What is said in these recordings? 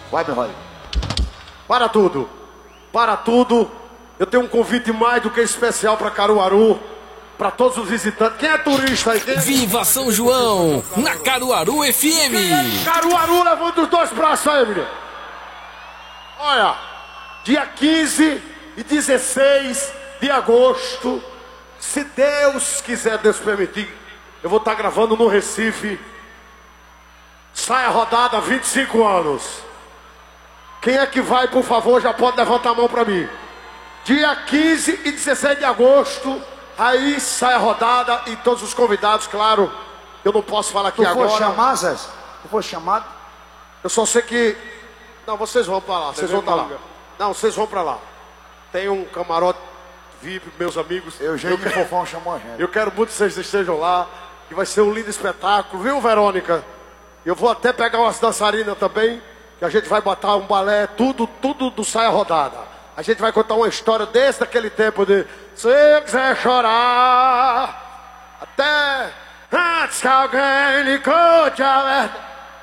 Vai, meu velho. Para tudo. Para tudo. Eu tenho um convite mais do que especial para Caruaru. Para todos os visitantes. Quem é turista aí? Viva São João, na Caruaru FM. Caruaru, levanta os dois braços aí, menino. Olha, dia 15 e 16 de agosto, se Deus quiser, Deus permitir, eu vou estar gravando no Recife. Sai a rodada 25 anos. Quem é que vai, por favor, já pode levantar a mão para mim. Dia 15 e 16 de agosto, aí sai a rodada e todos os convidados, claro, eu não posso falar aqui agora. Tu foi chamar, Zé? Tu foi chamado? Eu só sei que... Não, vocês vão para lá, vocês vão para lá. Não, vocês vão para lá. Tem um camarote VIP, meus amigos. Eugênio Fofão chamou a gente. Eu quero muito que vocês estejam lá, que vai ser um lindo espetáculo, viu, Verônica? Eu vou até pegar umas dançarinas também, que a gente vai botar um balé, tudo do Saia Rodada. A gente vai contar uma história desde aquele tempo de... Se eu quiser chorar, até antes que alguém lhe conte a verdade.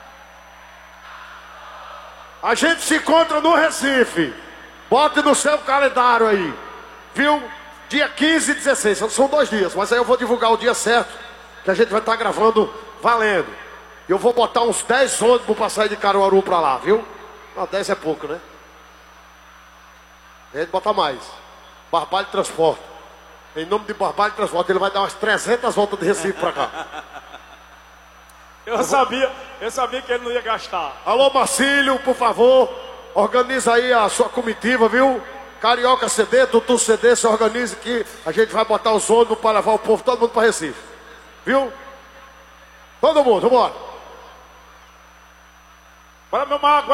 A gente se encontra no Recife. Bote no seu calendário aí, viu? Dia 15 e 16, são 2 dias, mas aí eu vou divulgar o dia certo, que a gente vai estar gravando valendo. Eu vou botar uns 10 ônibus para sair de Caruaru para lá, viu? Não, 10 é pouco, né? A gente bota mais. Barbalho Transporte. Em nome de Barbalho Transporte, ele vai dar umas 300 voltas de Recife para cá. Eu sabia que ele não ia gastar. Alô, Marcílio, por favor, organiza aí a sua comitiva, viu? Carioca CD, Tutu CD, se organize que a gente vai botar os ônibus para levar o povo, todo mundo para Recife. Viu? Todo mundo, vambora. Bora, meu mago.